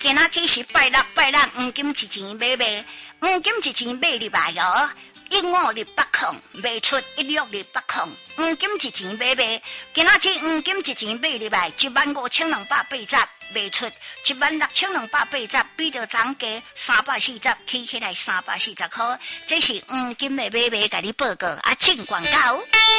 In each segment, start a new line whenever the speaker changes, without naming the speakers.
今仔只是拜六，黄金一钱买卖，黄金一钱买入来哦。15日8空卖出16日8空，黄金一钱买卖，今仔日黄金一钱买入来15280卖出16280，比着涨价340，起起来340块，这是黄金的买卖，甲你报告啊，进广告。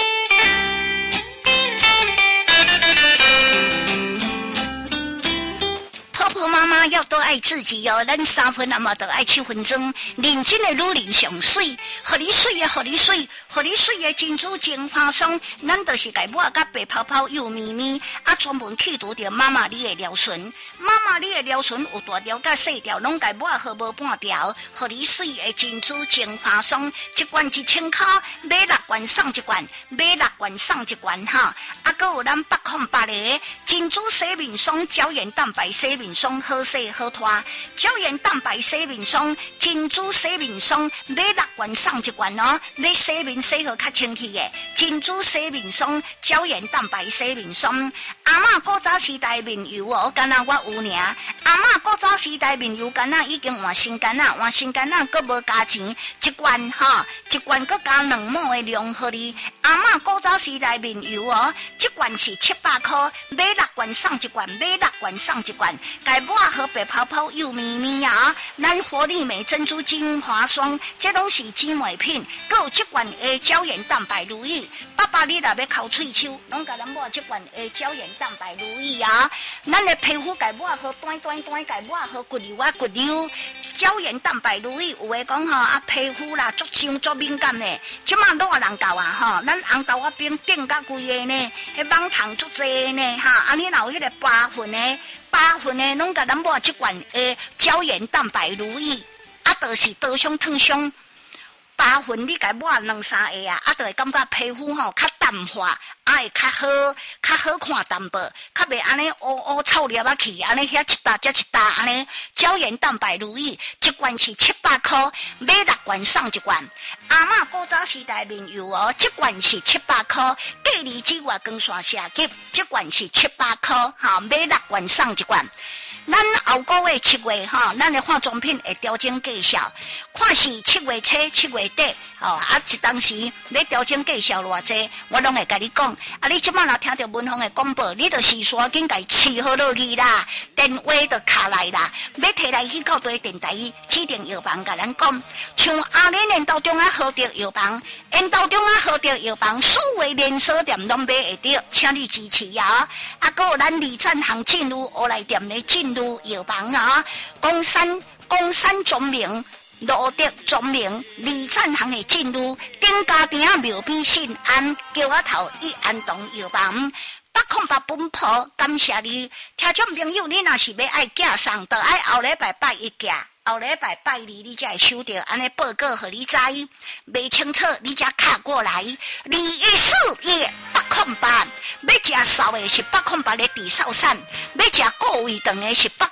婆婆妈妈要多爱自己哦，咱3分啊嘛，就爱7分钟，认真的女人上水，互你水的，互你水的珍珠精华霜，咱就是甲抹甲白泡泡又咪咪，啊专门去除掉妈妈你的尿醇，妈妈你的尿醇有大条甲细条，拢甲抹好无半条，互你水的珍珠精华霜，一罐1000块，买6罐送1罐，买6罐送1罐哈，啊搁有咱808的珍珠洗面霜，胶原蛋白洗面霜好洗好拖，胶原蛋白洗面霜、珍珠洗面霜，买6罐送1罐哦。你洗面洗好较清气的，珍珠洗面霜、胶原蛋白洗面霜。阿嬷古早时代面油哦，敢若我有尔。阿嬷古早时代面油敢若已经换新干啊，换新干啊，搁无加钱，1罐哈，1罐搁加2毛的量互你。阿嬷古早时代面油哦，1罐是700块，买6罐送1罐，买6罐送1罐。改抹好白泡泡又咪咪啊！咱活力美珍珠精华霜，这拢是姊妹品，搁有1罐的胶原蛋白乳液。爸爸你若要抠喙鬚，拢甲咱抹1罐的胶原蛋白乳液啊！咱的皮肤改抹好短，改抹好骨溜啊骨溜。胶原蛋白乳液有诶讲吼啊，皮肤啦足伤足敏感的，即马热人够啊吼，咱红豆啊冰顶甲规个呢，迄网糖足济呢哈，啊你若有迄个8分的，拢甲咱抹1罐的胶原蛋白乳液，啊，就是刀伤烫伤。8分你甲抹2、3下啊，啊，就会感觉皮肤吼较淡化，啊会较好看淡薄，较袂安尼乌臭粒啊去，安尼遐一搭接一搭安尼。胶原蛋白乳液1罐是700块，买6罐送1罐。阿嬷古早时代面油哦，1罐是700块，第2支外光线射击1罐是700块，哈，买6罐送1罐。咱后个月7月哈，咱的化妆品会调整价销，看是7月初7月底，啊，一当时要调整价销偌济，我拢会甲你讲。啊，你即摆若听到文芳的广播，你就是赶紧甲伊试好落去啦，电话就卡来啦，要摕来去到对电台指定药房甲咱讲，像阿莲缘投中啊好着药房，缘投中啊好着药房，所有连锁店拢买会着，请你支持啊！啊，搁有咱李赞行进入欧莱店的进入药房啊，公山中明。罗德中明李赞行的进入丁家店啊庙边信安叫我头一安东药房808本铺，感谢你，听众朋友，你若是要爱寄送，就爱后礼拜拜1寄。后礼拜拜2你才会收到安尼报告，互你知。袂清楚你才卡过来。214页808，要食烧的是808的地少散，要食固胃肠的是808